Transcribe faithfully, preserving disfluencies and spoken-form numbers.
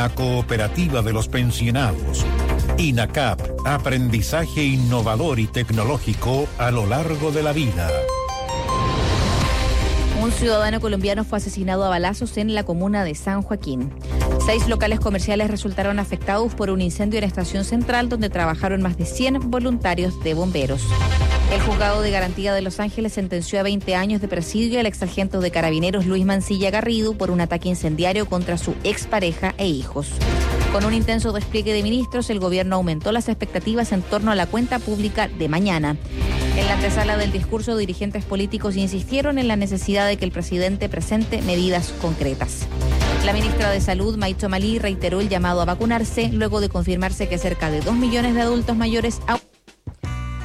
una cooperativa de los pensionados. INACAP, aprendizaje innovador y tecnológico a lo largo de la vida. Un ciudadano colombiano fue asesinado a balazos en la comuna de San Joaquín. Seis locales comerciales resultaron afectados por un incendio en la estación central, donde trabajaron más de cien voluntarios de bomberos. El juzgado de garantía de Los Ángeles sentenció a veinte años de presidio al exsargento de carabineros Luis Mancilla Garrido por un ataque incendiario contra su expareja e hijos. Con un intenso despliegue de ministros, el gobierno aumentó las expectativas en torno a la cuenta pública de mañana. En la antesala del discurso, dirigentes políticos insistieron en la necesidad de que el presidente presente medidas concretas. La ministra de Salud, Maicho Malí, reiteró el llamado a vacunarse luego de confirmarse que cerca de dos millones de adultos mayores aún